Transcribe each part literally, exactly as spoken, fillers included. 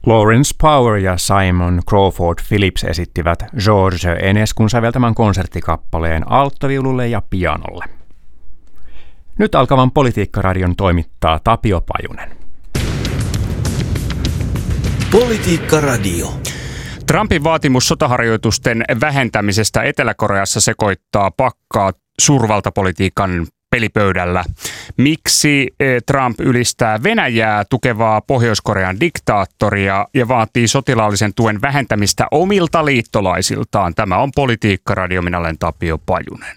Lawrence Power ja Simon Crawford Phillips esittivät George Enescun säveltämän konserttikappaleen alttoviululle ja pianolle. Nyt alkavan Politiikkaradion toimittaa Tapio Pajunen. Politiikkaradio. Trumpin vaatimus sotaharjoitusten vähentämisestä Etelä-Koreassa sekoittaa pakkaa suurvaltapolitiikan pelipöydällä. Miksi Trump ylistää Venäjää tukevaa Pohjois-Korean diktaattoria ja vaatii sotilaallisen tuen vähentämistä omilta liittolaisiltaan? Tämä on Politiikkaradio. Minä olen Tapio Pajunen.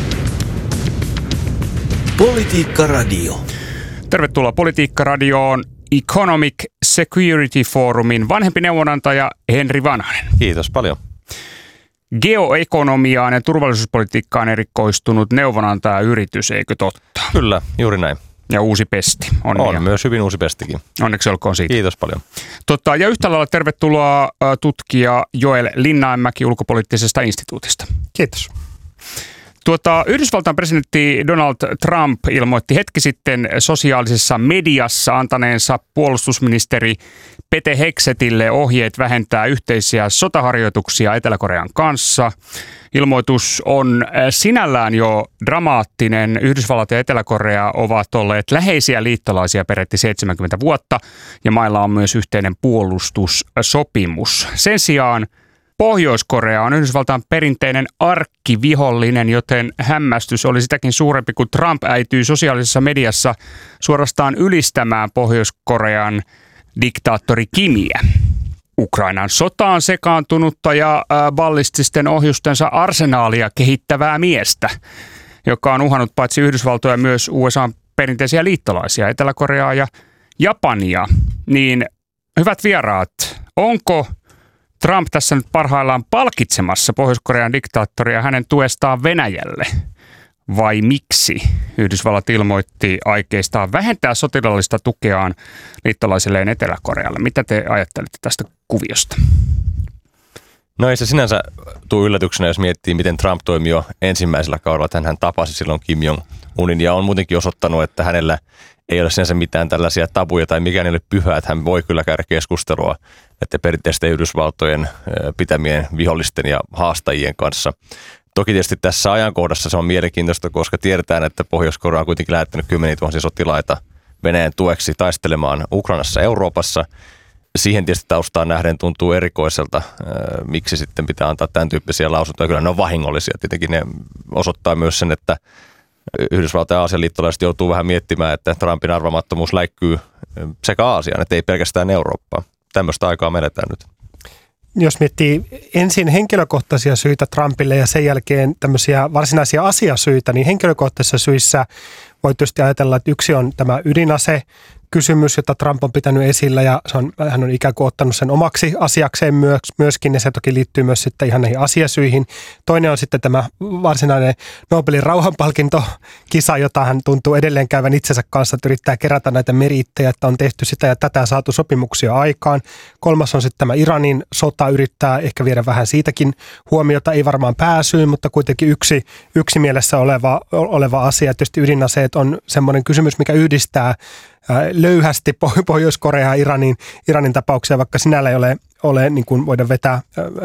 Politiikkaradio. Tervetuloa Politiikkaradioon. Economic Security Forumin vanhempi neuvonantaja Henri Vanhanen. Kiitos paljon. Geoekonomiaan ja turvallisuuspolitiikkaan erikoistunut neuvonantajayritys, eikö totta? Kyllä, juuri näin. Ja uusi pesti. Onnea. On myös hyvin uusi pestikin. Onneksi olkoon siitä. Kiitos paljon. Totta, ja yhtä lailla tervetuloa tutkija Joel Linnainmäki Ulkopoliittisesta instituutista. Kiitos. Tuota, Yhdysvaltain presidentti Donald Trump ilmoitti hetki sitten sosiaalisessa mediassa antaneensa puolustusministeri Pete Hexetille ohjeet vähentää yhteisiä sotaharjoituksia Etelä-Korean kanssa. Ilmoitus on sinällään jo dramaattinen. Yhdysvallat ja Etelä-Korea ovat olleet läheisiä liittolaisia peräti seitsemänkymmentä vuotta ja mailla on myös yhteinen puolustussopimus. Sen sijaan Pohjois-Korea on Yhdysvaltain perinteinen arkkivihollinen, joten hämmästys oli sitäkin suurempi, kun Trump äityi sosiaalisessa mediassa suorastaan ylistämään Pohjois-Korean diktaattori Kimiä. Ukrainan sotaan sekaantunutta ja ballististen ohjustensa arsenaalia kehittävää miestä, joka on uhannut paitsi Yhdysvaltoja myös U S A:n perinteisiä liittolaisia, Etelä-Koreaa ja Japania. Niin hyvät vieraat, onko Trump tässä nyt parhaillaan palkitsemassa Pohjois-Korean diktaattoria hänen tuestaan Venäjälle? Vai miksi Yhdysvallat ilmoitti aikeistaan vähentää sotilaallista tukeaan liittolaisilleen Etelä-Korealle? Mitä te ajattelette tästä kuviosta? No ei se sinänsä tule yllätyksenä, jos miettii, miten Trump toimi jo ensimmäisellä kaudella. Että hän tapasi silloin Kim Jong-unin ja on muutenkin osoittanut, että hänellä ei ole sinänsä mitään tällaisia tabuja tai mikään ei ole pyhää, että hän voi kyllä käydä keskustelua että perinteisten Yhdysvaltojen pitämien vihollisten ja haastajien kanssa. Toki tietysti tässä ajankohdassa se on mielenkiintoista, koska tiedetään, että Pohjois-Korea on kuitenkin lähettänyt kymmeniä tuhansia sotilaita Venäjän tueksi taistelemaan Ukrainassa ja Euroopassa. Siihen tietysti taustaan nähden tuntuu erikoiselta, miksi sitten pitää antaa tämän tyyppisiä lausuntoja. Kyllä ne on vahingollisia. Tietenkin ne osoittaa myös sen, että Yhdysvaltain ja Aasian liittolaiset joutuu vähän miettimään, että Trumpin arvamattomuus läikkyy sekä Aasiaan, että ei pelkästään Eurooppaan. Tämmöistä aikaa me eletään nyt. Jos miettii ensin henkilökohtaisia syitä Trumpille ja sen jälkeen tämmöisiä varsinaisia asiasyitä, niin henkilökohtaisissa syissä voi tietysti ajatella, että yksi on tämä ydinase kysymys, jota Trump on pitänyt esillä ja se on, hän on ikään kuin ottanut sen omaksi asiakseen myös, myöskin ja se toki liittyy myös sitten ihan näihin asiasyihin. Toinen on sitten tämä varsinainen Nobelin rauhanpalkintokisa, jota hän tuntuu edelleen käyvän itsensä kanssa, että yrittää kerätä näitä merittejä, että on tehty sitä ja tätä saatu sopimuksia aikaan. Kolmas on sitten tämä Iranin sota, yrittää ehkä viedä vähän siitäkin huomiota, ei varmaan pääsyyn, mutta kuitenkin yksi, yksi mielessä oleva, oleva asia. Tietysti ydinaseet on semmoinen kysymys, mikä yhdistää löyhästi Pohjois-Korea ja Iranin, Iranin tapauksia, vaikka sinällä ei ole, ole niin kuin voida vetää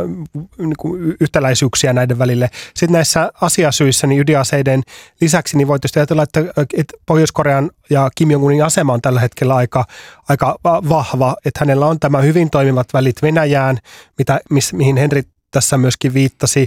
niin kuin yhtäläisyyksiä näiden välille. Sitten näissä asiasyissä, niin ydinaseiden lisäksi, niin voi tietysti ajatella, että, että Pohjois-Korean ja Kim Jong-unin asema on tällä hetkellä aika, aika vahva, että hänellä on tämä hyvin toimivat välit Venäjään, mitä, miss, mihin Henri tässä myöskin viittasi,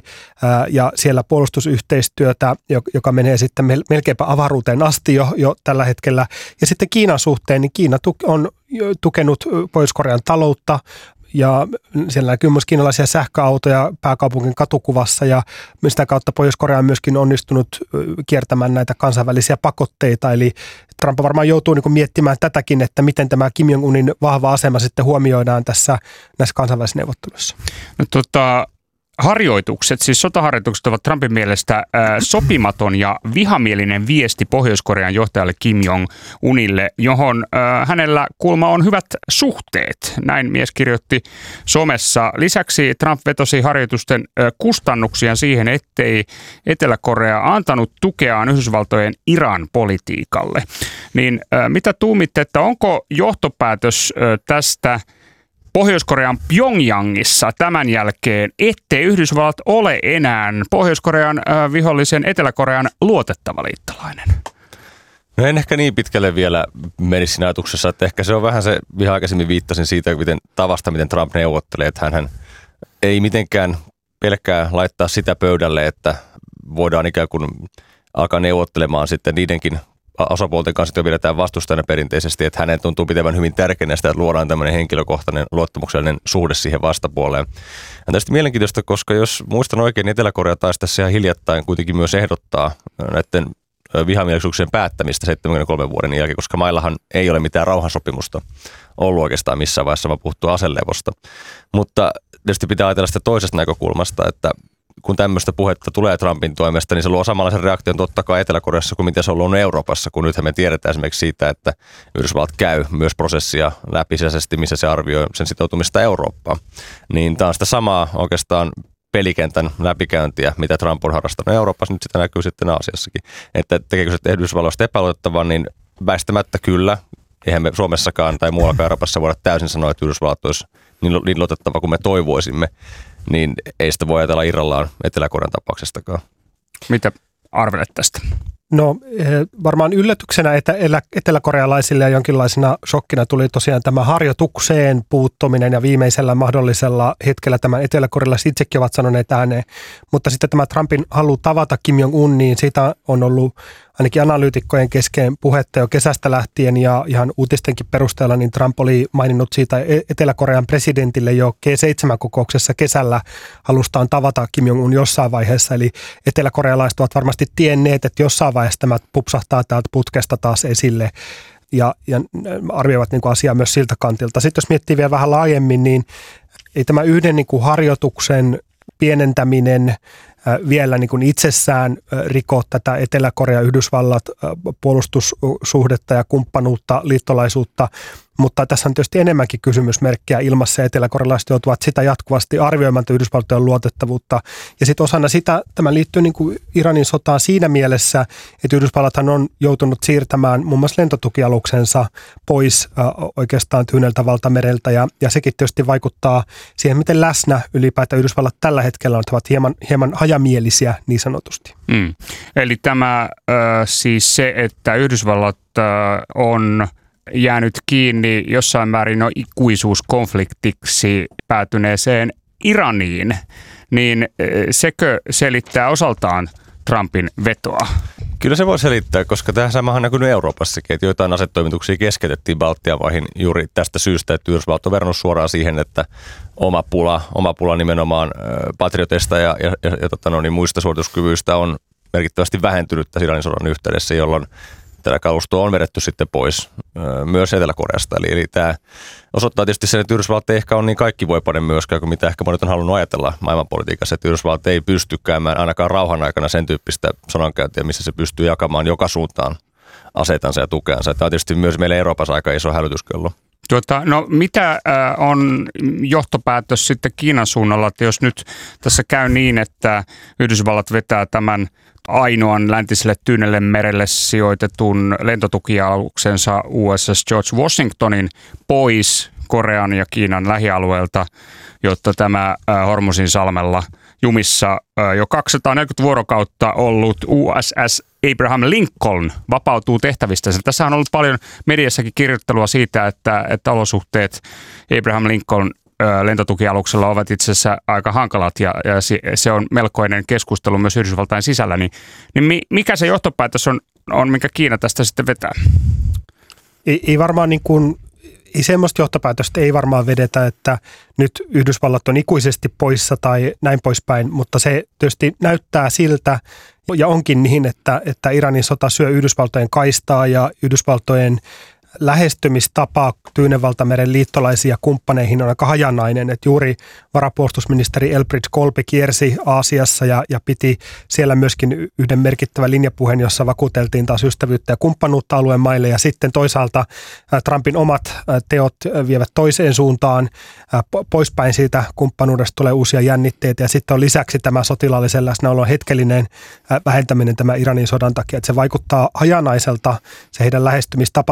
ja siellä puolustusyhteistyötä, joka menee sitten melkeinpä avaruuteen asti jo, jo tällä hetkellä. Ja sitten Kiinan suhteen, niin Kiina on tukenut Pohjois-Korean taloutta, ja siellä näkyy myös kiinalaisia sähköautoja pääkaupungin katukuvassa, ja sitä kautta Pohjois-Korea on myöskin onnistunut kiertämään näitä kansainvälisiä pakotteita, eli Trump varmaan joutuu niin kuin miettimään tätäkin, että miten tämä Kim Jong-unin vahva asema sitten huomioidaan tässä näissä kansainvälisissä neuvotteluissa. No, tota, harjoitukset, siis sotaharjoitukset ovat Trumpin mielestä äh, sopimaton ja vihamielinen viesti Pohjois-Korean johtajalle Kim Jong-unille, johon äh, hänellä kuulemma on hyvät suhteet. Näin mies kirjoitti somessa. Lisäksi Trump vetosi harjoitusten äh, kustannuksia siihen, ettei Etelä-Korea antanut tukeaan Yhdysvaltojen Iran-politiikalle. Niin äh, mitä tuumitte, että onko johtopäätös äh, tästä Pohjois-Korean Pyongyangissa tämän jälkeen, ettei Yhdysvallat ole enää Pohjois-Korean äh, vihollisen Etelä-Korean luotettava liittolainen? No en ehkä niin pitkälle vielä menisi siinä ajatuksessa, että ehkä se on vähän se, ihan aikaisemmin viittasin siitä, miten tavasta, miten Trump neuvottelee, että hän ei mitenkään pelkkää laittaa sitä pöydälle, että voidaan ikään kuin alkaa neuvottelemaan sitten niidenkin osapuolten kanssa, joita pidetään vastustajana perinteisesti, että hänen tuntuu pitävän hyvin tärkeänä sitä, että luodaan tämmöinen henkilökohtainen luottamuksellinen suhde siihen vastapuoleen. Ja tästä mielenkiintoista, koska jos muistan oikein, niin Etelä-Korea taisi tässä ihan hiljattain kuitenkin myös ehdottaa näiden vihamielisyyksien päättämistä seitsemänkymmentäkolme vuoden jälkeen, koska maillahan ei ole mitään rauhansopimusta ollut oikeastaan missään vaiheessa, vaan puhuttu aselevosta. Mutta tietysti pitää ajatella sitä toisesta näkökulmasta, että kun tämmöistä puhetta tulee Trumpin toimesta, niin se luo samanlaisen reaktion totta kai Etelä-Koreassa kuin mitä se on ollut Euroopassa, kun nythän me tiedetään esimerkiksi siitä, että Yhdysvallat käy myös prosessia läpi sisäisesti, missä se arvioi sen sitoutumista Eurooppaan. Niin tämä on sitä samaa oikeastaan pelikentän läpikäyntiä, mitä Trump on harrastanut Euroopassa, nyt sitä näkyy sitten Aasiassakin. Että tekeekö se Yhdysvalloista epäluotettavaa, niin väistämättä kyllä. Eihän me Suomessakaan tai muuallakaan Euroopassa voida täysin sanoa, että Yhdysvallat olisi niin luotettava kuin me toivoisimme. Niin ei sitä voi ajatella irrallaan Etelä-Korean tapauksestakaan. Mitä arvelet tästä? No varmaan yllätyksenä etelä- eteläkorealaisille ja jonkinlaisena shokkina tuli tosiaan tämä harjoitukseen puuttuminen ja viimeisellä mahdollisella hetkellä tämän eteläkorealaiset itsekin ovat sanoneet ääneen. Mutta sitten tämä Trumpin halu tavata Kim Jong-un, niin siitä on ollut ainakin analyytikkojen kesken puhetta jo kesästä lähtien ja ihan uutistenkin perusteella, niin Trump oli maininnut siitä Etelä-Korean presidentille jo G seitsemän -kokouksessa kesällä halustaan tavata Kim Jong-un jossain vaiheessa. Eli eteläkorealaiset ovat varmasti tienneet, että jossain vaiheessa tämä pupsahtaa täältä putkesta taas esille ja, ja arvioivat niin kuin asiaa myös siltä kantilta. Sitten jos miettii vielä vähän laajemmin, niin ei tämä yhden niin kuin harjoituksen pienentäminen vielä niin kuin itsessään riko tätä Etelä-Korea-Yhdysvallat puolustussuhdetta ja kumppanuutta, liittolaisuutta, mutta tässä on tietysti enemmänkin kysymysmerkkejä ilmassa ja eteläkorealaiset joutuvat sitä jatkuvasti arvioimaan Yhdysvaltojen luotettavuutta. Ja sitten osana sitä, tämä liittyy niin kuin Iranin sotaan siinä mielessä, että Yhdysvallathan on joutunut siirtämään muun muassa lentotukialuksensa pois äh, oikeastaan Tyyneltä valtamereltä ja, ja sekin tietysti vaikuttaa siihen, miten läsnä ylipäätään Yhdysvallat tällä hetkellä on, ovat hieman, hieman hajamielisiä niin sanotusti. Mm. Eli tämä äh, siis se, että Yhdysvallat äh, on jäänyt kiinni jossain määrin no ikuisuuskonfliktiksi päätyneeseen Iraniin, niin sekö selittää osaltaan Trumpin vetoa? Kyllä se voi selittää, koska tähän samahan on näkynyt Euroopassakin, että joitain asetoimituksia keskeytettiin Baltian maihin juuri tästä syystä, että Yhdysvallat on verrannut suoraan siihen, että oma pula, oma pula nimenomaan patrioteista ja, ja, ja, ja tota no, niin muista suorituskyvyistä on merkittävästi vähentynyt tässä Iranin sodan yhteydessä, jolloin tätä kalustoa on vedetty sitten pois myös Etelä-Koreasta. Eli, eli tämä osoittaa tietysti sen, että Yhdysvallat ei ehkä ole niin kaikkivoipainen myöskään kuin mitä ehkä monet on halunnut ajatella maailmanpolitiikassa, että Yhdysvallat ei pysty käymään ainakaan rauhan aikana sen tyyppistä sodankäyntiä, missä se pystyy jakamaan joka suuntaan aseitansa ja tukeansa. Tämä on tietysti myös meillä Euroopassa aika iso hälytyskello. Tuota, no mitä äh, on johtopäätös sitten Kiinan suunnalla, että jos nyt tässä käy niin, että Yhdysvallat vetää tämän ainoan läntiselle Tyynelle merelle sijoitetun lentotukialuksensa U S S George Washingtonin pois Korean ja Kiinan lähialueelta, jotta tämä äh, Hormuzin salmella jumissa äh, jo kaksisataaneljäkymmentä vuorokautta ollut U S S Abraham Lincoln vapautuu tehtävistä. Tässä on ollut paljon mediassakin kirjoittelua siitä, että, että olosuhteet Abraham Lincoln lentotukialuksella ovat itse asiassa aika hankalat ja, ja se on melkoinen keskustelu myös Yhdysvaltain sisällä. Niin, niin mikä se johtopäätös on, on, minkä Kiina tästä sitten vetää? Ei, ei varmaan niin kuin, ei semmoista johtopäätöstä ei varmaan vedetä, että nyt Yhdysvallat on ikuisesti poissa tai näin poispäin, mutta se tietysti näyttää siltä ja onkin niin, että, että Iranin sota syö Yhdysvaltojen kaistaa ja Yhdysvaltojen lähestymistapa Tyynenvaltameren liittolaisiin ja kumppaneihin on aika hajanainen, että juuri varapuolustusministeri Elbridge Colby kiersi Aasiassa ja, ja piti siellä myöskin yhden merkittävän linjapuheen, jossa vakuuteltiin taas ystävyyttä ja kumppanuutta alueen maille ja sitten toisaalta Trumpin omat teot vievät toiseen suuntaan, poispäin siitä kumppanuudesta tulee uusia jännitteitä ja sitten on lisäksi tämä sotilaallisen läsnäolon hetkellinen vähentäminen tämä Iranin sodan takia, että se vaikuttaa hajanaiselta se heidän lähestymistapansa tähän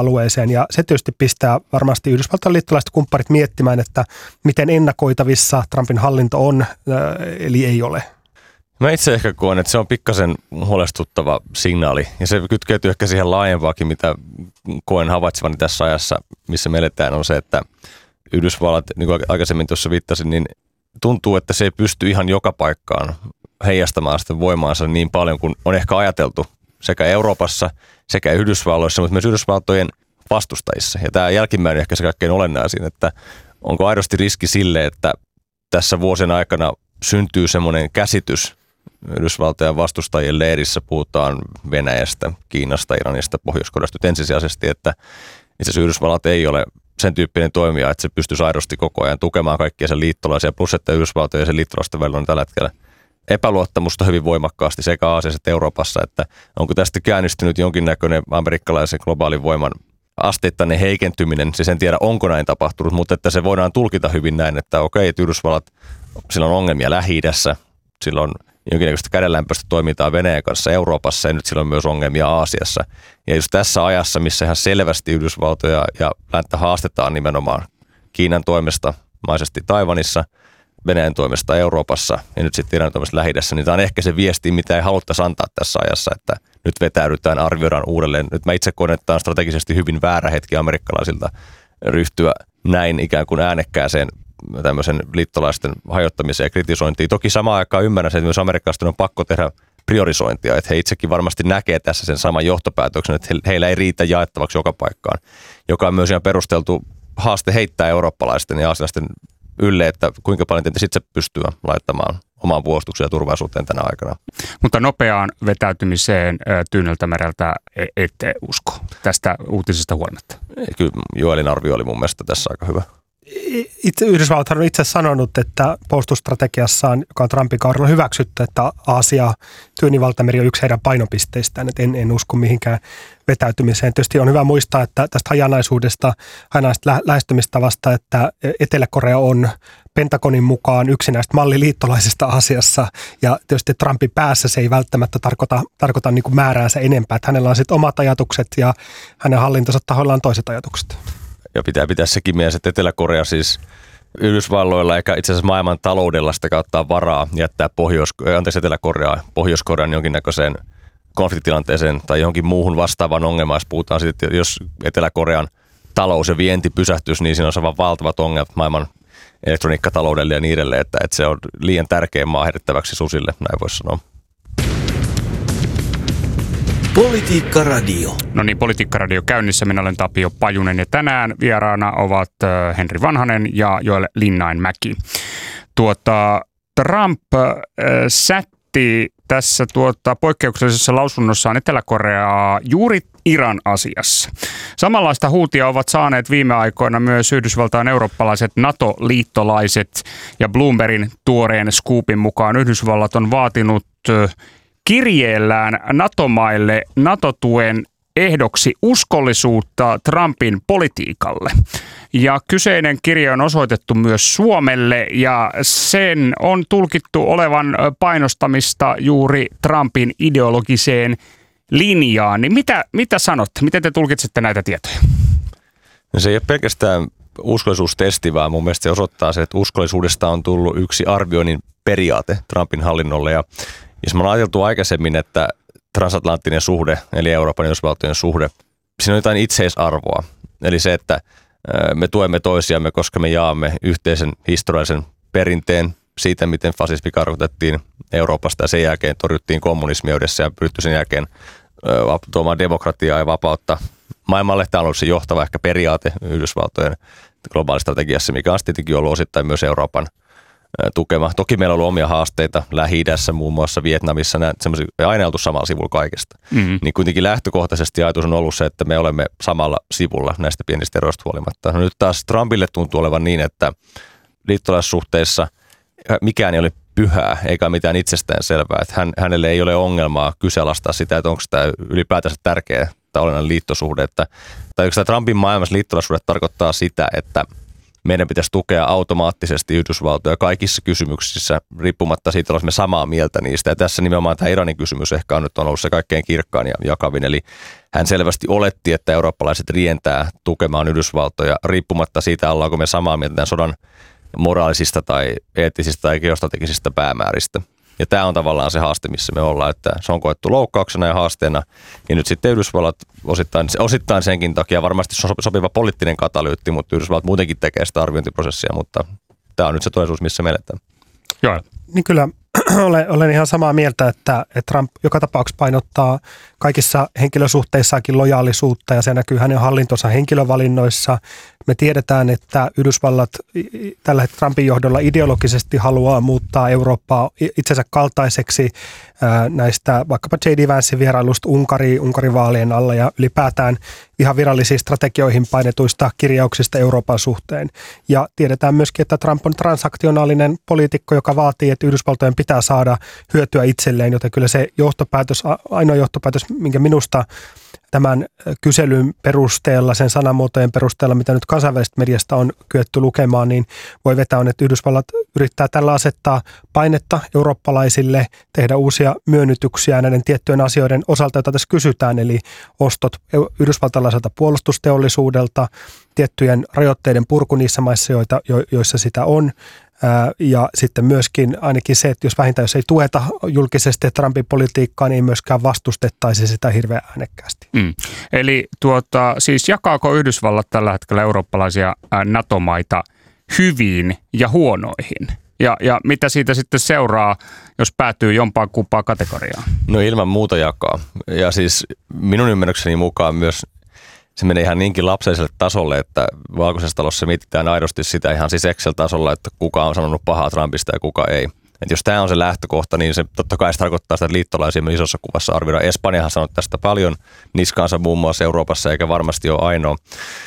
alueeseen. Ja se tietysti pistää varmasti Yhdysvaltain liittolaiset kumpparit miettimään, että miten ennakoitavissa Trumpin hallinto on, eli ei ole. Mä itse ehkä koen, että se on pikkasen huolestuttava signaali, ja se kytkeytyy ehkä siihen laajempaakin, mitä koen havaitsevani tässä ajassa, missä me eletään, on se, että Yhdysvallat, niin kuin aikaisemmin tuossa viittasin, niin tuntuu, että se ei pysty ihan joka paikkaan heijastamaan sitä voimaansa niin paljon kuin on ehkä ajateltu sekä Euroopassa sekä Yhdysvalloissa, mutta myös Yhdysvaltojen vastustajissa. Ja tämä jälkimmäinen ehkä se kaikkein olennaisin, että onko aidosti riski sille, että tässä vuosien aikana syntyy semmoinen käsitys Yhdysvaltojen vastustajien leirissä, puhutaan Venäjästä, Kiinasta, Iranista, Pohjois-Koreasta nyt ensisijaisesti, että itse asiassa Yhdysvallat ei ole sen tyyppinen toimija, että se pystyisi aidosti koko ajan tukemaan kaikkia sen liittolaisia, plus että Yhdysvaltojen ja sen liittolaisten välillä on tällä hetkellä epäluottamusta hyvin voimakkaasti sekä Aasiassa että Euroopassa, että onko tästä käynnistynyt jonkinnäköinen amerikkalaisen globaalin voiman asteittainen heikentyminen, siis en tiedä onko näin tapahtunut, mutta että se voidaan tulkita hyvin näin, että okei, että Yhdysvallat, sillä on ongelmia Lähi-idässä, sillä on jonkinnäköistä kädenlämpöistä toimintaa Venäjän kanssa Euroopassa ja nyt sillä on myös ongelmia Aasiassa. Ja just tässä ajassa, missä ihan selvästi Yhdysvaltoja ja länttä haastetaan nimenomaan Kiinan toimesta maisesti Taiwanissa, Venäjän toimesta Euroopassa ja nyt sitten Iranin toimesta Lähi-idässä, niin tämä on ehkä se viesti, mitä ei haluttaisi antaa tässä ajassa, että nyt vetäydytään, arvioidaan uudelleen. Nyt mä itse koen, että tämä on strategisesti hyvin väärä hetki amerikkalaisilta ryhtyä näin ikään kuin äänekkääseen tämmöisen liittolaisten hajottamiseen ja kritisointiin. Toki samaan aikaan ymmärrän sen, että myös amerikkalaisten on pakko tehdä priorisointia, että he itsekin varmasti näkee tässä sen saman johtopäätöksen, että heillä ei riitä jaettavaksi joka paikkaan, joka on myös ihan perusteltu haaste heittää eurooppalaisten ja aasialaisten ylle, että kuinka paljon te sitten pystyy laittamaan omaan puolustukseen ja turvallisuuteen tänä aikana. Mutta nopeaan vetäytymiseen Tyyneltä mereltä ette usko tästä uutisesta huolimatta? Kyllä Joelin arvio oli mun mielestä tässä aika hyvä. Itse Yhdysvallat on itse sanonut, että puolustusstrategiassaan, joka on Trumpin kaudella hyväksytty, että Aasia, Tyynen valtameri on yksi heidän painopisteistään, että en, en usko mihinkään vetäytymiseen. Tietysti on hyvä muistaa, että tästä hajanaisuudesta, hajanaisesta lähestymistavasta, että Etelä-Korea on Pentagonin mukaan yksi näistä malliliittolaisista Aasiassa, ja tietysti Trumpin päässä se ei välttämättä tarkoita, tarkoita niin kuin määräänsä enempää, että hänellä on sitten omat ajatukset ja hänen hallintonsa tahoilla on toiset ajatukset. Ja pitää pitää sekin mielessä, että Etelä-Korea siis Yhdysvalloilla eikä itse asiassa maailman taloudella sitä kautta varaa jättää Pohjois, anteeksi, Etelä-Koreaa, Pohjois-Korean jonkinnäköiseen konfliktitilanteeseen tai johonkin muuhun vastaavaan ongelmaan, jos puhutaan siitä, että jos Etelä-Korean talous ja vienti pysähtyisi, niin siinä on aivan valtavat ongelmat maailman elektroniikkataloudelle ja niin edelleen, että, että se on liian tärkeä maa herättäväksi susille, näin voisi sanoa. Politiikka Radio. No niin, Politiikka Radio käynnissä. Minä olen Tapio Pajunen ja tänään vieraana ovat Henri Vanhanen ja Joel Linnainmäki. Tuota, Trump äh, sätti tässä tuota, poikkeuksellisessa lausunnossaan Etelä-Koreaa juuri Iran asiassa. Samanlaista huutia ovat saaneet viime aikoina myös Yhdysvaltain eurooppalaiset NATO-liittolaiset ja Bloombergin tuoreen scoopin mukaan Yhdysvallat on vaatinut äh, kirjeellään NATO-maille NATO-tuen ehdoksi uskollisuutta Trumpin politiikalle. Ja kyseinen kirje on osoitettu myös Suomelle ja sen on tulkittu olevan painostamista juuri Trumpin ideologiseen linjaan. Niin mitä, mitä sanot? Miten te tulkitsette näitä tietoja? No se ei ole pelkästään uskollisuustesti, vaan mun mielestä se osoittaa se, että uskollisuudesta on tullut yksi arvioinnin periaate Trumpin hallinnolle ja jos me ollaan ajateltu aikaisemmin, että transatlanttinen suhde, eli Euroopan ja Yhdysvaltojen suhde, siinä on jotain itseisarvoa. Eli se, että me tuemme toisiamme, koska me jaamme yhteisen historiallisen perinteen siitä, miten fasismi karkotettiin Euroopasta ja sen jälkeen torjuttiin kommunismia yhdessä ja pyritty sen jälkeen tuomaan demokratiaa ja vapautta maailmalle. Tämä on ollut se johtava ehkä periaate Yhdysvaltojen globaalistrategiassa, mikä on tietenkin ollut osittain myös Euroopan tukema. Toki meillä on ollut omia haasteita Lähi-idässä, muun muassa Vietnamissa, semmoisia aina oltu samalla sivulla kaikesta. Mm-hmm. Niin kuitenkin lähtökohtaisesti ajatus on ollut se, että me olemme samalla sivulla näistä pienistä eroista huolimatta. No nyt taas Trumpille tuntuu olevan niin, että liittolaissuhteissa mikään ei ole pyhää eikä mitään itsestään selvää. Että hän, hänelle ei ole ongelmaa kyseenalaistaa sitä, että onko tämä ylipäätänsä tärkeä tai olennainen liittosuhde. Että, tai onko tämä Trumpin maailmassa liittolaissuhde tarkoittaa sitä, että meidän pitäisi tukea automaattisesti Yhdysvaltoja kaikissa kysymyksissä, riippumatta siitä, olisimme samaa mieltä niistä. Ja tässä nimenomaan tämä Iranin kysymys ehkä on nyt on ollut se kaikkein kirkkaan ja jakavin. Eli hän selvästi oletti, että eurooppalaiset rientää tukemaan Yhdysvaltoja, riippumatta siitä, ollaanko me samaa mieltä tämän sodan moraalisista tai eettisistä tai geostrategisista päämääristä. Ja tämä on tavallaan se haaste, missä me ollaan, että se on koettu loukkauksena ja haasteena. Ja nyt sitten Yhdysvallat osittain, osittain senkin takia varmasti se on sopiva poliittinen katalyytti, mutta Yhdysvallat muutenkin tekee sitä arviointiprosessia, mutta tämä on nyt se todellisuus, missä me eletään. Joo. Niin kyllä olen, olen ihan samaa mieltä, että, että Trump joka tapauksessa painottaa kaikissa henkilösuhteissaankin lojaalisuutta ja se näkyy hänen hallintonsa henkilövalinnoissa. Me tiedetään, että Yhdysvallat tällä hetkellä Trumpin johdolla ideologisesti haluaa muuttaa Eurooppaa itsensä kaltaiseksi näistä vaikkapa J D Vancein vierailusta Unkariin, Unkarin vaalien alla ja ylipäätään ihan virallisiin strategioihin painetuista kirjauksista Euroopan suhteen. Ja tiedetään myöskin, että Trump on transaktionaalinen poliitikko, joka vaatii, että Yhdysvaltojen pitää saada hyötyä itselleen, joten kyllä se johtopäätös, ainoa johtopäätös, minkä minusta tämän kyselyn perusteella, sen sanamuotojen perusteella, mitä nyt kansainvälisestä mediasta on kyetty lukemaan, niin voi vetää on, että Yhdysvallat yrittää tällä asettaa painetta eurooppalaisille, tehdä uusia myönnytyksiä näiden tiettyjen asioiden osalta, joita tässä kysytään, eli ostot yhdysvaltalaiselta puolustusteollisuudelta, tiettyjen rajoitteiden purku niissä maissa, joita, jo, joissa sitä on, ja sitten myöskin ainakin se, että jos vähintään jos ei tueta julkisesti Trumpin politiikkaa, niin ei myöskään vastustettaisi sitä hirveän äänekkäästi. Mm. Eli tuota, siis jakaako Yhdysvallat tällä hetkellä eurooppalaisia NATO-maita hyviin ja huonoihin? Ja, ja mitä siitä sitten seuraa, jos päätyy jompaan kumpaan kategoriaan? No ilman muuta jakaa. Ja siis minun ymmärrykseni mukaan myös se menee ihan niinkin lapselliselle tasolle, että Valkoisessa talossa mietitään aidosti sitä ihan siis Excel-tasolla, että kuka on sanonut pahaa Trumpista ja kuka ei. Et jos tämä on se lähtökohta, niin se totta kai se tarkoittaa sitä, että liittolaisia me isossa kuvassa arvioidaan. Espanjahan on sanonut tästä paljon, niskaansa muun muassa Euroopassa, eikä varmasti ole ainoa.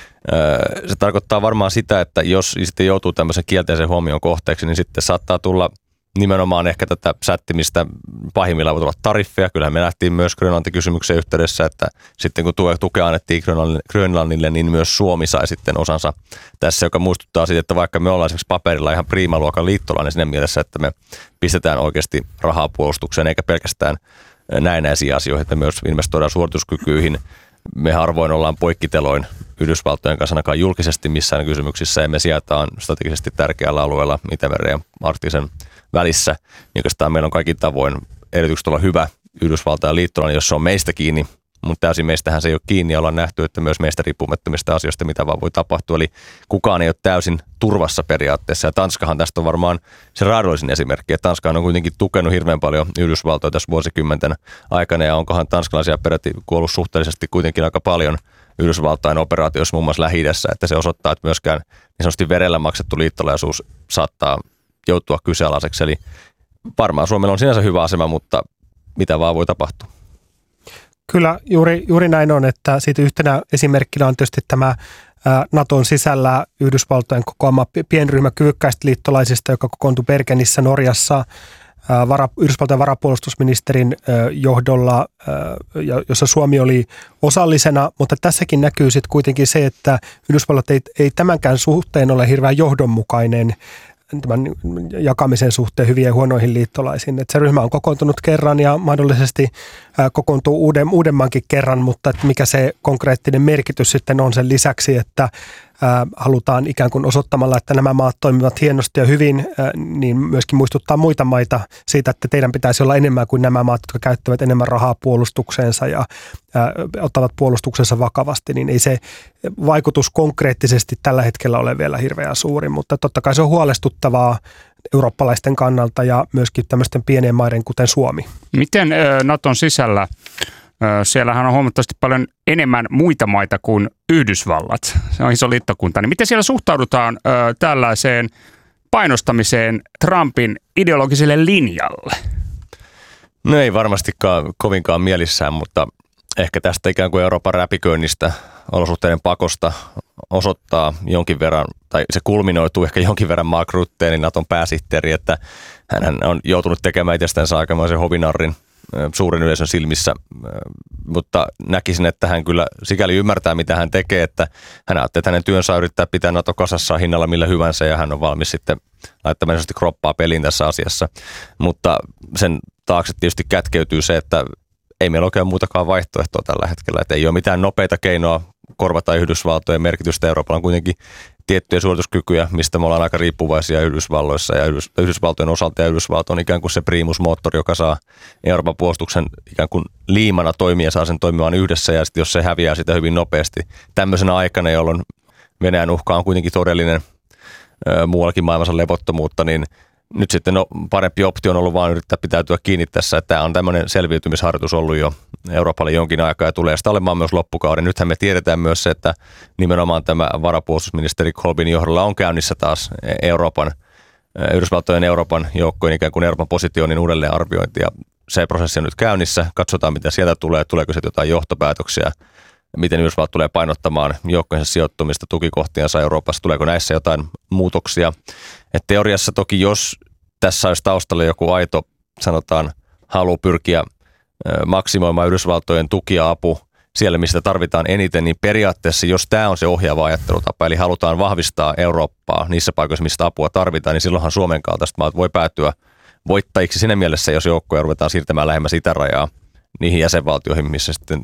Se tarkoittaa varmaan sitä, että jos sitten joutuu tämmöisen kielteisen huomion kohteeksi, niin sitten saattaa tulla nimenomaan ehkä tätä sättimistä pahimmillaan voi tulla tariffeja. Kyllähän me nähtiin myös Grönlanti-kysymyksen yhteydessä, että sitten kun tukea annettiin Grönlannille, niin myös Suomi sai sitten osansa tässä, joka muistuttaa siitä, että vaikka me ollaan esimerkiksi paperilla ihan priimaluokan liittolainen siinä mielessä, että me pistetään oikeasti rahaa puolustukseen, eikä pelkästään näinäisiä asioihin, että me myös investoidaan suorituskykyihin. Me harvoin ollaan poikkiteloin Yhdysvaltojen kanssa ainakaan julkisesti missään kysymyksissä, ja me sijataan strategisesti tärkeällä alueella Itämeren ja Arktisen välissä. Oikeastaan meillä on kaikin tavoin edellytykset olla hyvä Yhdysvaltain liittolainen, jos se on meistä kiinni, mutta täysin meistähän se ei ole kiinni, ja ollaan nähty, että myös meistä riippumattomista asioista, mitä vaan voi tapahtua. Eli kukaan ei ole täysin turvassa periaatteessa, ja Tanskahan tästä on varmaan se raadollisin esimerkki, että Tanska on kuitenkin tukenut hirveän paljon Yhdysvaltoja tässä vuosikymmenten aikana, ja onkohan tanskalaisia peräti kuollut suhteellisesti kuitenkin aika paljon Yhdysvaltain operaatioissa muun muassa Lähi-idässä, että se osoittaa, että myöskään niin sanotusti verellä maksettu liittolaisuus saattaa joutua kyseenalaiseksi. Eli varmaan Suomella on sinänsä hyvä asema, mutta mitä vaan voi tapahtua. Kyllä juuri, juuri näin on, että siitä yhtenä esimerkkinä on tietysti tämä Naton sisällä Yhdysvaltojen kokoama pienryhmä kyvykkäistä liittolaisista, joka kokoontui Bergenissä Norjassa vara, Yhdysvaltojen varapuolustusministerin johdolla, jossa Suomi oli osallisena, mutta tässäkin näkyy sitten kuitenkin se, että Yhdysvallat ei, ei tämänkään suhteen ole hirveän johdonmukainen tämän jakamisen suhteen hyviin ja huonoihin liittolaisiin. Että se ryhmä on kokoontunut kerran ja mahdollisesti kokoontuu uuden, uudemmankin kerran, mutta että mikä se konkreettinen merkitys sitten on sen lisäksi, että halutaan ikään kuin osoittamalla, että nämä maat toimivat hienosti ja hyvin, niin myöskin muistuttaa muita maita siitä, että teidän pitäisi olla enemmän kuin nämä maat, jotka käyttävät enemmän rahaa puolustukseensa ja ottavat puolustuksensa vakavasti, niin ei se vaikutus konkreettisesti tällä hetkellä ole vielä hirveän suuri, mutta totta kai se on huolestuttavaa eurooppalaisten kannalta ja myöskin tämmöisten pienien maiden, kuten Suomi. Miten Naton sisällä? Siellähän on huomattavasti paljon enemmän muita maita kuin Yhdysvallat. Se on iso liittokunta. Niin miten siellä suhtaudutaan ö, tällaiseen painostamiseen Trumpin ideologiselle linjalle? No ei varmastikaan kovinkaan mielissään, mutta ehkä tästä ikään kuin Euroopan räpiköinnistä, olosuhteiden pakosta osoittaa jonkin verran, tai se kulminoituu ehkä jonkin verran Mark Rutte, niin Naton pääsihteeri, että hän on joutunut tekemään itsestänsä aikamoisen hovinarrin suuren yleisön silmissä, mutta näkisin, että hän kyllä sikäli ymmärtää, mitä hän tekee, että hän ajattelee, että hänen työnsä yrittää pitää NATO kasassa hinnalla millä hyvänsä ja hän on valmis sitten laittamaan kroppaa peliin tässä asiassa, mutta sen taakse tietysti kätkeytyy se, että ei meillä oikein muutakaan vaihtoehtoa tällä hetkellä, että ei ole mitään nopeita keinoa korvata Yhdysvaltojen merkitystä. Euroopalla on kuitenkin tiettyjä suorituskykyjä, mistä me ollaan aika riippuvaisia Yhdysvalloissa ja Yhdysvaltojen osalta, ja Yhdysvalto on ikään kuin se primusmoottori, joka saa Euroopan puolustuksen ikään kuin liimana toimia ja saa sen toimimaan yhdessä, ja sitten jos se häviää sitä hyvin nopeasti tämmöisenä aikana, jolloin Venäjän uhka on kuitenkin todellinen, muuallakin maailmassa levottomuutta, niin nyt sitten no, parempi optio on ollut vaan yrittää pitäytyä kiinni tässä, että tämä on tämmöinen selviytymisharjoitus ollut jo Euroopalle jonkin aikaa ja tulee sitä olemaan myös loppukauden. Nythän me tiedetään myös se, että nimenomaan tämä varapuolustusministeri Kolbinin johdolla on käynnissä taas Euroopan, Yhdysvaltojen Euroopan joukkojen ikään kuin Euroopan positionin uudelleenarviointi, ja se prosessi on nyt käynnissä. Katsotaan, mitä sieltä tulee, tuleeko sitten jotain johtopäätöksiä, miten Yhdysvallat tulee painottamaan joukkojensa sijoittumista tukikohtiansa Euroopassa, tuleeko näissä jotain muutoksia. Et teoriassa toki, jos tässä olisi taustalla joku aito, sanotaan, halu pyrkiä maksimoimaan Yhdysvaltojen tuki ja apu siellä, mistä tarvitaan eniten, niin periaatteessa, jos tämä on se ohjaava ajattelutapa, eli halutaan vahvistaa Eurooppaa niissä paikoissa, mistä apua tarvitaan, niin silloinhan Suomen kaltaiset maat voi päätyä voittajiksi siinä mielessä, jos joukkoja ruvetaan siirtämään lähemmäs itärajaa niihin jäsenvaltioihin, missä sitten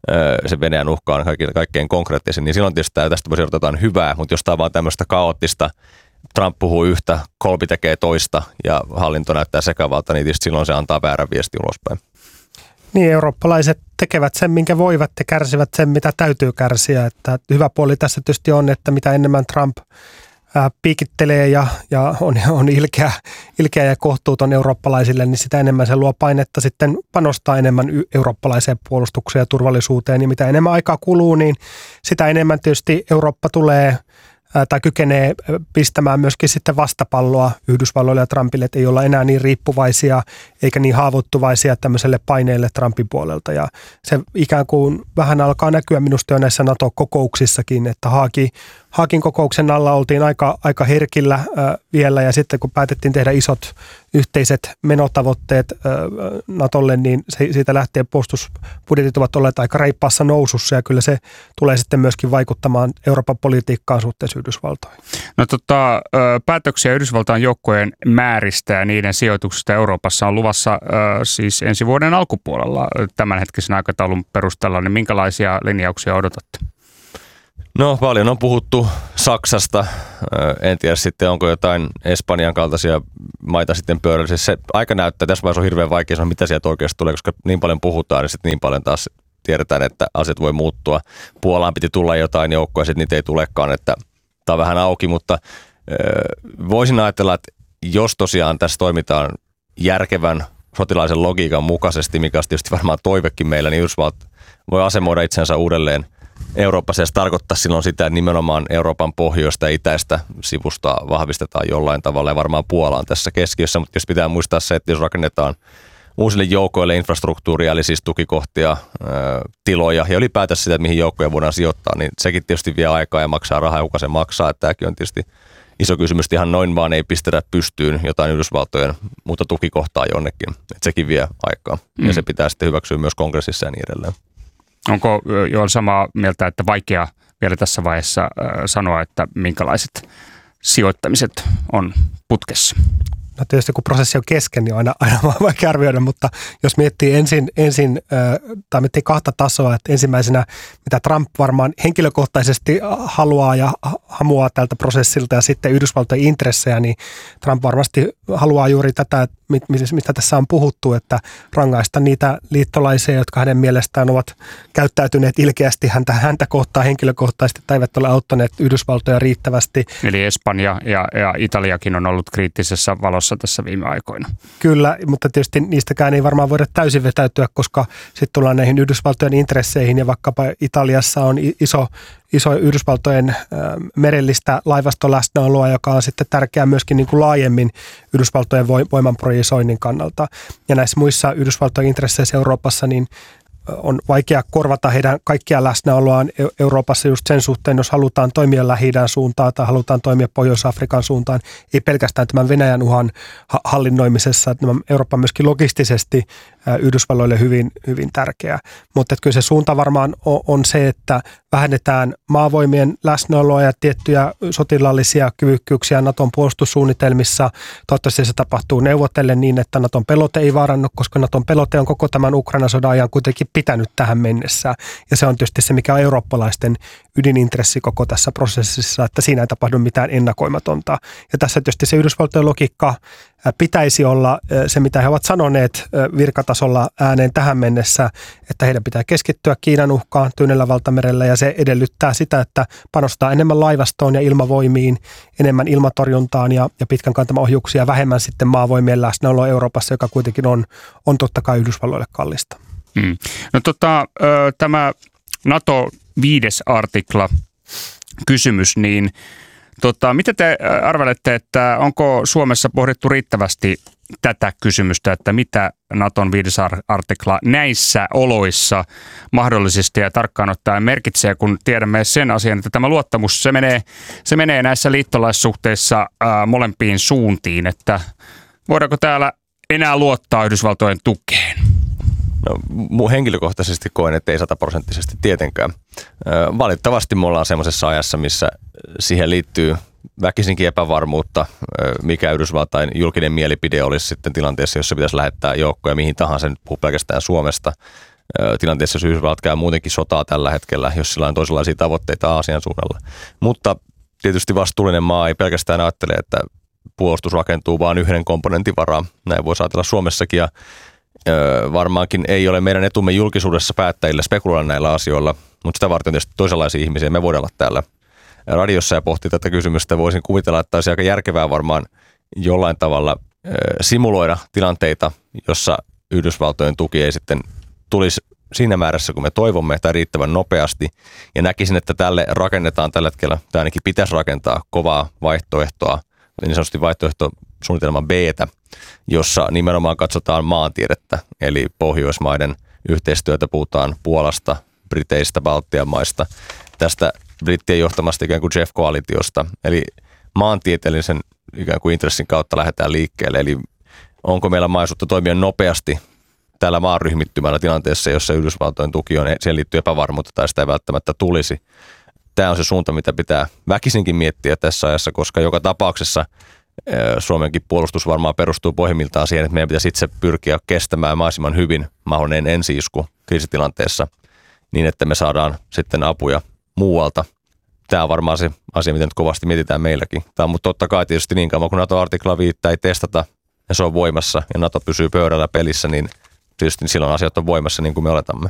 se Venäjän uhka on kaikkein konkreettisin, niin silloin tietysti tästä voisi jotain hyvää, mutta jos tämä on vaan tämmöistä kaoottista, Trump puhuu yhtä, Kolbi tekee toista ja hallinto näyttää sekavalta, niin tietysti silloin se antaa väärän viesti ulospäin. Niin, eurooppalaiset tekevät sen, minkä voivat ja kärsivät sen, mitä täytyy kärsiä. Että hyvä puoli tässä tietysti on, että mitä enemmän Trump ää, piikittelee ja, ja on, on ilkeä, ilkeä ja kohtuuton eurooppalaisille, niin sitä enemmän se luo painetta sitten panostaa enemmän y- eurooppalaiseen puolustukseen ja turvallisuuteen. Ja mitä enemmän aikaa kuluu, niin sitä enemmän tietysti Eurooppa tulee tai kykenee pistämään myöskin sitten vastapalloa Yhdysvalloille ja Trumpille, että ei olla enää niin riippuvaisia eikä niin haavoittuvaisia tämmöiselle paineelle Trumpin puolelta. Ja se ikään kuin vähän alkaa näkyä minusta jo näissä NATO-kokouksissakin, että Haagi, Haagin kokouksen alla oltiin aika, aika herkillä äh, vielä, ja sitten kun päätettiin tehdä isot yhteiset menotavoitteet äh, NATOlle, niin se, siitä lähtien puolustusbudjetit ovat olleet aika reippaassa nousussa, ja kyllä se tulee sitten myöskin vaikuttamaan Euroopan politiikkaan suhteessa Yhdysvaltoihin. No tota, päätöksiä Yhdysvaltain joukkojen määristä ja niiden sijoituksista Euroopassa on luvassa siis ensi vuoden alkupuolella tämänhetkisen aikataulun perusteella, niin minkälaisia linjauksia odotatte? No paljon on puhuttu Saksasta, en tiedä sitten onko jotain Espanjan kaltaisia maita sitten pöydällä. Se aika näyttää, tässä vaiheessa on hirveän vaikea sanoa, mitä sieltä oikeasti tulee, koska niin paljon puhutaan ja sitten niin paljon taas tiedetään, että asiat voi muuttua. Puolaan piti tulla jotain joukkoja, sitten niitä ei tulekaan, että tämä on vähän auki, mutta voisin ajatella, että jos tosiaan tässä toimitaan järkevän sotilaisen logiikan mukaisesti, mikä on tietysti varmaan toivekin meillä, niin Yhdysvallat voi asemoida itsensä uudelleen Euroopassa, ja se tarkoittaa silloin sitä, että nimenomaan Euroopan pohjoista ja itäistä sivusta vahvistetaan jollain tavalla, ja varmaan Puola on tässä keskiössä, mutta jos pitää muistaa se, että jos rakennetaan uusille joukoille infrastruktuuria, eli siis tukikohtia, tiloja ja ylipäätään sitä, että mihin joukkoja voidaan sijoittaa, niin sekin tietysti vie aikaa ja maksaa rahaa, kuka se maksaa, että tämäkin on tietysti iso kysymys, ihan noin vaan ei pistetä pystyyn jotain Yhdysvaltojen muuta tukikohtaa jonnekin, että sekin vie aikaa, mm. ja se pitää sitten hyväksyä myös kongressissa ja niin edelleen. Onko Joel samaa mieltä, että vaikea vielä tässä vaiheessa sanoa, että minkälaiset sijoittamiset on putkessa? No tietysti kun prosessi on kesken, niin on aina, aina vaikea arvioida, mutta jos miettii ensin, ensin tai miettii kahta tasoa, että ensimmäisenä, mitä Trump varmaan henkilökohtaisesti haluaa ja hamuaa tältä prosessilta, ja sitten Yhdysvaltojen intressejä, niin Trump varmasti haluaa juuri tätä, mistä tässä on puhuttu, että rangaista niitä liittolaisia, jotka hänen mielestään ovat käyttäytyneet ilkeästi häntä, häntä kohtaan henkilökohtaisesti tai eivät ole auttaneet Yhdysvaltoja riittävästi. Eli Espanja ja, ja Italiakin on ollut kriittisessä valossa tässä viime aikoina. Kyllä, mutta tietysti niistäkään ei varmaan voida täysin vetäytyä, koska sitten tullaan näihin Yhdysvaltojen intresseihin, ja vaikkapa Italiassa on iso, iso Yhdysvaltojen merellistä laivastoläsnäoloa, joka on sitten tärkeää myöskin niin kuin laajemmin Yhdysvaltojen voiman projisoinnin kannalta. Ja näissä muissa Yhdysvaltojen intresseissä Euroopassa niin on vaikea korvata heidän kaikkia läsnäoloaan Euroopassa just sen suhteen, jos halutaan toimia Lähi-idän suuntaan tai halutaan toimia Pohjois-Afrikan suuntaan, ei pelkästään tämän Venäjän uhan hallinnoimisessa, että Eurooppa myöskin logistisesti Yhdysvalloille hyvin, hyvin tärkeä. Mutta kyllä se suunta varmaan on se, että vähennetään maavoimien läsnäoloa ja tiettyjä sotilaallisia kyvykkyyksiä Naton puolustussuunnitelmissa. Toivottavasti se tapahtuu neuvotellen niin, että Naton pelote ei vaarannu, koska Naton pelote on koko tämän Ukrainan sodan ajan kuitenkin pitänyt tähän mennessä. Ja se on tietysti se, mikä on eurooppalaisten ydinintressi koko tässä prosessissa, että siinä ei tapahdu mitään ennakoimatonta. Ja tässä tietysti se Yhdysvaltojen logiikka pitäisi olla se, mitä he ovat sanoneet virkatasolla ääneen tähän mennessä, että heidän pitää keskittyä Kiinan uhkaan Tyynellä valtamerellä ja se edellyttää sitä, että panostaa enemmän laivastoon ja ilmavoimiin, enemmän ilmatorjuntaan ja, ja pitkän kantamaohjuksia, vähemmän sitten maavoimien läsnäoloa Euroopassa, joka kuitenkin on, on totta kai Yhdysvalloille kallista. Hmm. No tota, tämä NATO viides artikla kysymys, niin Tota, mitä te arvelette, että onko Suomessa pohdittu riittävästi tätä kysymystä, että mitä Naton viides artikla näissä oloissa mahdollisesti ja tarkkaan ottaen merkitsee, kun tiedämme sen asian, että tämä luottamus, se menee, se menee näissä liittolaissuhteissa ää, molempiin suuntiin, että voidaanko täällä enää luottaa Yhdysvaltojen tukeen? No, henkilökohtaisesti koen, että ei sataprosenttisesti tietenkään. Valitettavasti me ollaan semmoisessa ajassa, missä siihen liittyy väkisinkin epävarmuutta, mikä Yhdysvaltain julkinen mielipide olisi sitten tilanteessa, jossa pitäisi lähettää joukkoja mihin tahansa, nyt puhuu pelkästään Suomesta. Tilanteessa, jos Yhdysvallat käy muutenkin sotaa tällä hetkellä, jos sillä on toisenlaisia tavoitteita Aasian suunnalla. Mutta tietysti vastuullinen maa ei pelkästään ajattele, että puolustus rakentuu vain yhden komponentin varaan. Näin voisi ajatella Suomessakin ja varmaankin ei ole meidän etumme julkisuudessa päättäjille spekuloida näillä asioilla, mutta sitä varten tietysti toisenlaisia ihmisiä. Me voidaan olla täällä radiossa ja pohtia tätä kysymystä. Voisin kuvitella, että olisi aika järkevää varmaan jollain tavalla simuloida tilanteita, jossa Yhdysvaltojen tuki ei sitten tulisi siinä määrässä, kun me toivomme, tai riittävän nopeasti. Ja näkisin, että tälle rakennetaan tällä hetkellä, tai ainakin pitäisi rakentaa kovaa vaihtoehtoa, niin sanotusti vaihtoehtosuunnitelma B:tä, jossa nimenomaan katsotaan maantiedettä, eli Pohjoismaiden yhteistyötä, puhutaan Puolasta, Briteistä, Baltian maista, tästä brittien johtamasta ikään kuin Jeff-koalitiosta, eli maantieteellisen ikään kuin intressin kautta lähdetään liikkeelle, eli onko meillä mahdollisuutta toimia nopeasti tällä maanryhmittymällä tilanteessa, jossa Yhdysvaltojen tuki on, siihen liittyy epävarmuutta tai sitä ei välttämättä tulisi. Tämä on se suunta, mitä pitää väkisinkin miettiä tässä ajassa, koska joka tapauksessa Suomenkin puolustus varmaan perustuu pohjimmiltaan siihen, että meidän pitäisi itse pyrkiä kestämään mahdollisimman hyvin mahdollinen ensi-isku kriisitilanteessa niin, että me saadaan sitten apuja muualta. Tämä on varmaan se asia, mitä nyt kovasti mietitään meilläkin. Tämä on, mutta totta kai tietysti niin kauan, kun NATO-artikla viittä ei testata ja se on voimassa ja NATO pysyy pöydällä pelissä, niin tietysti silloin asiat on voimassa niin kuin me oletamme.